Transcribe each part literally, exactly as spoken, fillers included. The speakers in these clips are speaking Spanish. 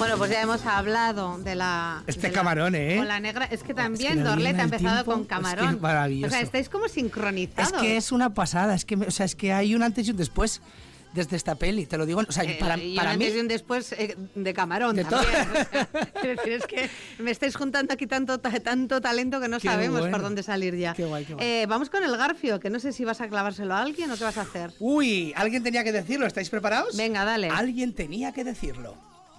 Bueno, pues ya hemos hablado de la... Este de camarón, la, ¿eh? Con la negra. Es que también es que Dorlet ha el empezado tiempo, con camarón. Es que maravilloso. O sea, estáis como sincronizados. Es que es una pasada, es que, o sea, es que hay un antes y un después desde esta peli, te lo digo, o sea, Eh, para, y para un mí... antes y un después eh, de camarón De también. todo. O sea, es decir, es que me estáis juntando aquí tanto, tanto talento que no Qué sabemos bueno. por dónde salir ya. Qué guay, qué guay. Eh, vamos con el garfio, que no sé si vas a clavárselo a alguien o qué vas a hacer. Uy, alguien tenía que decirlo, ¿estáis preparados? Venga, dale. Alguien tenía que decirlo.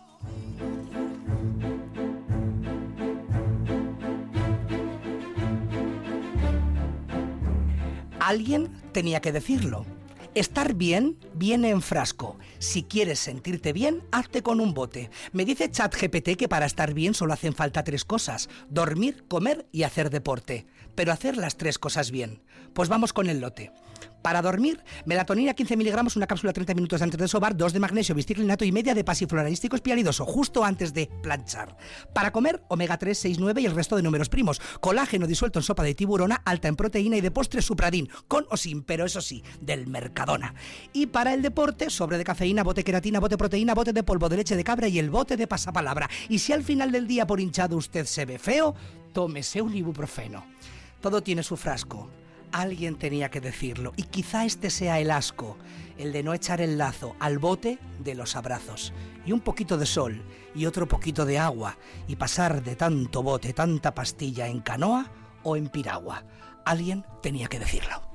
Alguien tenía que decirlo. Estar bien viene en frasco. Si quieres sentirte bien, hazte con un bote. Me dice ChatGPT que para estar bien solo hacen falta tres cosas: dormir, comer y hacer deporte. Pero hacer las tres cosas bien. Pues vamos con el lote. Para dormir, melatonina quince miligramos, una cápsula treinta minutos antes de sobar, dos de magnesio, bisticlinato y media de pasiflorarístico espialidoso, justo antes de planchar. Para comer, omega tres, seis, nueve y el resto de números primos. Colágeno disuelto en sopa de tiburona, alta en proteína y de postre supradín, con o sin, pero eso sí, del Mercadona. Y para el deporte, sobre de cafeína, bote queratina, bote proteína, bote de polvo de leche de cabra y el bote de pasapalabra. Y si al final del día por hinchado usted se ve feo, tómese un ibuprofeno. Todo tiene su frasco. Alguien tenía que decirlo, y quizá este sea el asco, el de no echar el lazo al bote de los abrazos. Y un poquito de sol, y otro poquito de agua, y pasar de tanto bote, tanta pastilla en canoa o en piragua. Alguien tenía que decirlo.